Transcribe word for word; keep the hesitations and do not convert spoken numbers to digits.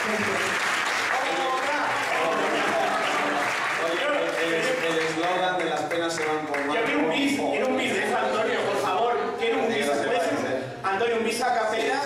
El eslogan de las penas se van con más. Yo quiero un bis, quiero un bis de eso, Antonio, por favor. Quiero un bis. Antonio, un bis a capela